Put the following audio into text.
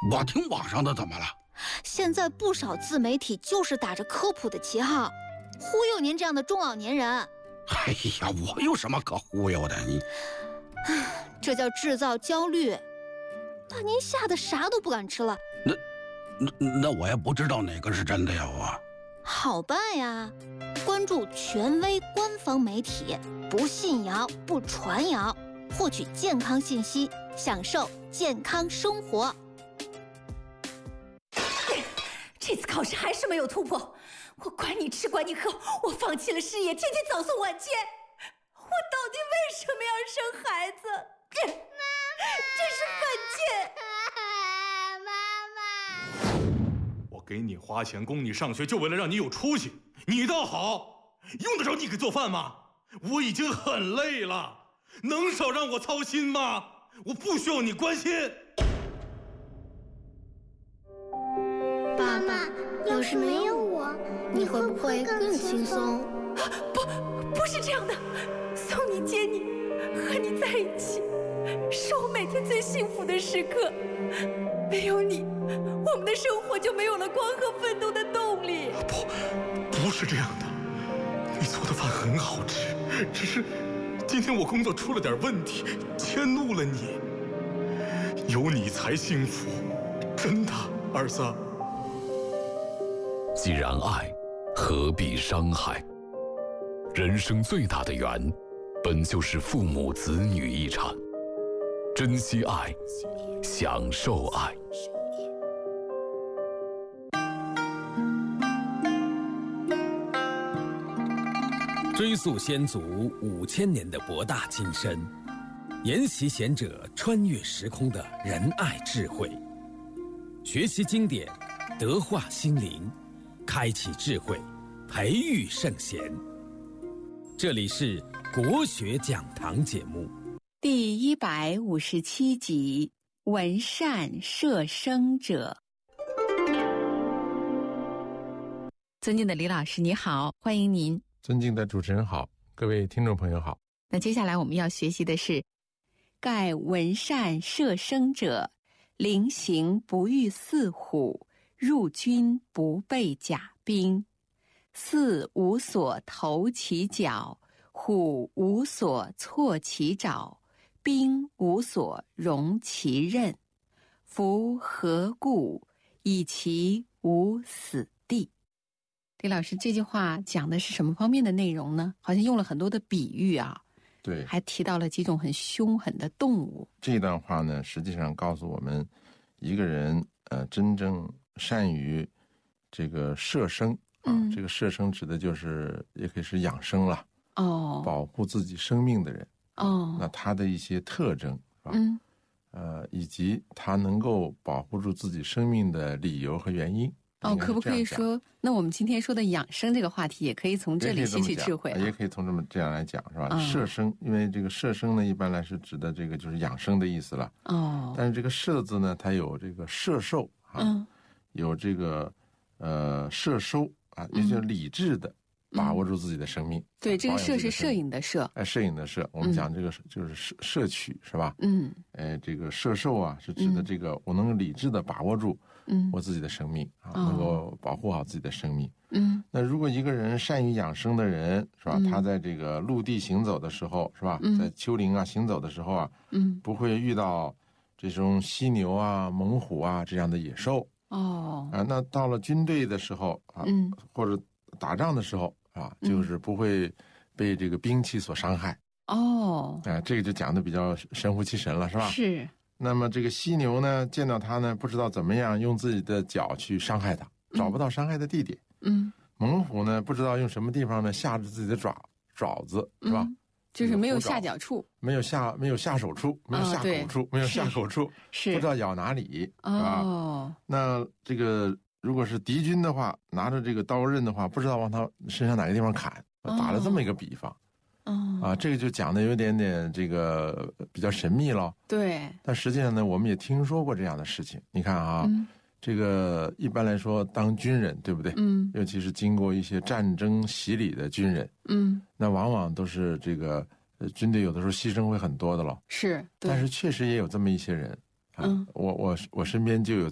我听网上的怎么了？ 现在不少自媒体就是打着科普的旗号，忽悠您这样的中老年人。 哎呀，我有什么可忽悠的？你， 这叫制造焦虑，把您吓得啥都不敢吃了。 那我也不知道哪个是真的呀，我。 好办呀，关注权威官方媒体，不信谣不传谣，获取健康信息，享受健康生活。 这次考试还是没有突破，我管你吃管你喝，我放弃了事业，天天早送晚接。我到底为什么要生孩子？这是犯贱！ 妈妈，我给你花钱供你上学，就为了让你有出息。你倒好，用得着你给做饭吗？我已经很累了，能少让我操心吗？我不需要你关心。 爸妈，要是没有我，你会不会更轻松？ 不是这样的，送你接你，和你在一起，是我每天最幸福的时刻。没有你，我们的生活就没有了光和奋斗的动力。 不是这样的，你做的饭很好吃，只是今天我工作出了点问题，迁怒了你。有你才幸福，真的，儿子。 既然爱，何必伤害？人生最大的缘，本就是父母子女一场。珍惜爱，享受爱。 追溯先祖5000年的博大精深，研习贤者穿越时空的仁爱智慧，学习经典，德化心灵，开启智慧，培育圣贤。这里是国学讲堂节目第157集《闻善摄生者》。尊敬的李老师你好，欢迎您。 尊敬的主持人好，各位听众朋友好。 那接下来我们要学习的是盖闻善摄生者，临行不遇四虎，入军不备甲兵。四无所投其脚，虎无所措其爪，兵无所容其刃。夫何故？以其无死地。李老师，这句话讲的是什么方面的内容呢？好像用了很多的比喻啊， 对， 还提到了几种很凶狠的动物。 这段话呢，实际上告诉我们，一个人真正善于这个摄生啊，这个摄生指的就是也可以是养生了哦，保护自己生命的人哦，那他的一些特征是吧？以及他能够保护住自己生命的理由和原因。 哦，可不可以说，那我们今天说的养生这个话题，也可以从这里吸取智慧也可以从这样来讲，是吧？摄生，因为这个摄生呢，一般来是指的这个就是养生的意思了。哦。但是这个摄字呢，它有这个摄受啊，有这个摄收啊，也就是理智的把握住自己的生命。 对，这个摄是摄影的摄。 摄影的摄，我们讲这个就是摄取，是吧？这个摄受啊，是指的这个我能理智的把握住。我自己的生命啊，能够保护好自己的生命。那如果一个人善于养生的人，是吧？他在这个陆地行走的时候，是吧？在丘陵啊行走的时候啊，不会遇到这种犀牛啊、猛虎啊这样的野兽。那到了军队的时候啊，或者打仗的时候啊，就是不会被这个兵器所伤害。这个就讲的比较神乎其神了，是吧？ 是。 那么这个犀牛呢，见到它呢，不知道怎么样用自己的脚去伤害它，找不到伤害的地点。猛虎呢，不知道用什么地方呢下着自己的爪子，是吧？ 就是没有下脚处， 没有下手处，没有下口处，没有下口处， 是不知道咬哪里，是吧？那这个如果是敌军的话，拿着这个刀刃的话，不知道往他身上哪个地方砍，打了这么一个比方。这个就讲的有点这个比较神秘了。对，但实际上呢，我们也听说过这样的事情。你看啊，这个一般来说当军人，对不对？尤其是经过一些战争洗礼的军人，那往往都是这个军队有的时候牺牲会很多的了。是，但是确实也有这么一些人啊，我身边就有